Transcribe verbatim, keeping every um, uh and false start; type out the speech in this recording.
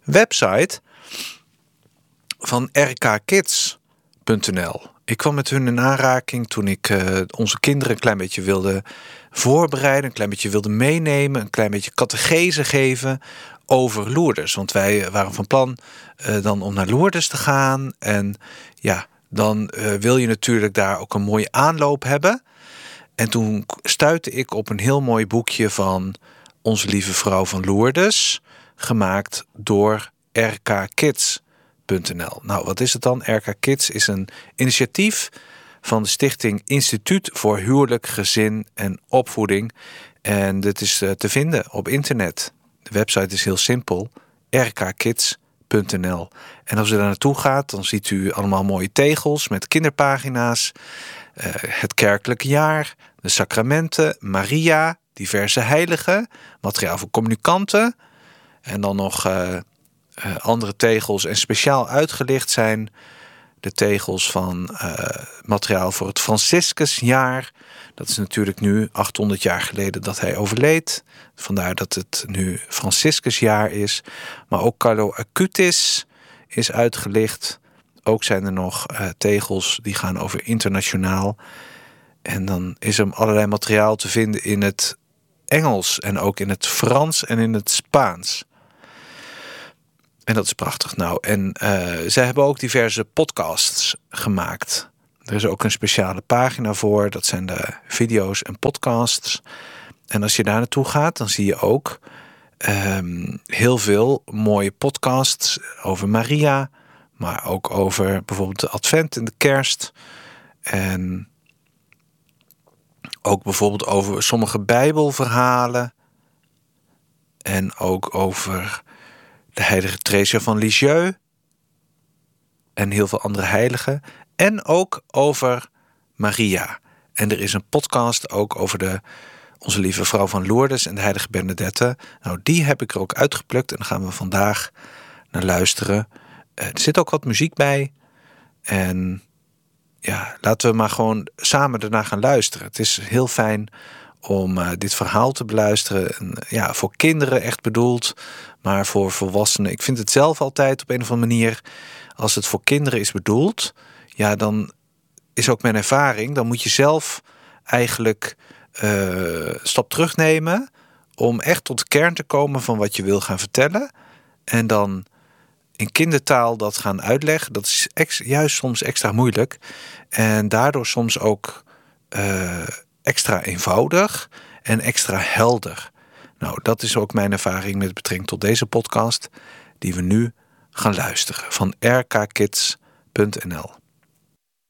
website van r k kids punt n l. Ik kwam met hun in aanraking toen ik uh, onze kinderen een klein beetje wilde voorbereiden, een klein beetje wilde meenemen, een klein beetje catechese geven over Lourdes. Want wij waren van plan uh, dan om naar Lourdes te gaan. En ja, dan uh, wil je natuurlijk daar ook een mooie aanloop hebben. En toen stuitte ik op een heel mooi boekje van Onze Lieve Vrouw van Lourdes, gemaakt door r k kids punt n l. Nou, wat is het dan? R K Kids is een initiatief van de stichting Instituut voor Huwelijk, Gezin en Opvoeding. En dit is uh, te vinden op internet. De website is heel simpel, r k kids punt n l. En als u daar naartoe gaat, dan ziet u allemaal mooie tegels met kinderpagina's, uh, het kerkelijke jaar, de sacramenten, Maria, diverse heiligen, materiaal voor communicanten en dan nog uh, uh, andere tegels. En speciaal uitgelicht zijn de tegels van uh, materiaal voor het Franciscusjaar. Dat is natuurlijk nu achthonderd jaar geleden dat hij overleed. Vandaar dat het nu Franciscusjaar is. Maar ook Carlo Acutis is uitgelicht. Ook zijn er nog uh, tegels die gaan over internationaal. En dan is er allerlei materiaal te vinden in het Engels en ook in het Frans en in het Spaans. En dat is prachtig. Nou, en uh, zij hebben ook diverse podcasts gemaakt. Er is ook een speciale pagina voor. Dat zijn de video's en podcasts. En als je daar naartoe gaat, dan zie je ook um, heel veel mooie podcasts over Maria, maar ook over bijvoorbeeld de Advent en de Kerst. En ook bijvoorbeeld over sommige Bijbelverhalen. En ook over de heilige Theresia van Lisieux. En heel veel andere heiligen. En ook over Maria. En er is een podcast ook over de Onze Lieve Vrouw van Lourdes en de heilige Bernadette. Nou, die heb ik er ook uitgeplukt en daar gaan we vandaag naar luisteren. Uh, er zit ook wat muziek bij. En ja, laten we maar gewoon samen ernaar gaan luisteren. Het is heel fijn om uh, dit verhaal te beluisteren. En, ja, voor kinderen echt bedoeld, maar voor volwassenen. Ik vind het zelf altijd op een of andere manier, als het voor kinderen is bedoeld, ja, dan is ook mijn ervaring, dan moet je zelf eigenlijk uh, een stap terugnemen om echt tot de kern te komen van wat je wil gaan vertellen. En dan in kindertaal dat gaan uitleggen, dat is ex, juist soms extra moeilijk. En daardoor soms ook uh, extra eenvoudig en extra helder. Nou, dat is ook mijn ervaring met betrekking tot deze podcast, die we nu gaan luisteren van r k kids punt n l.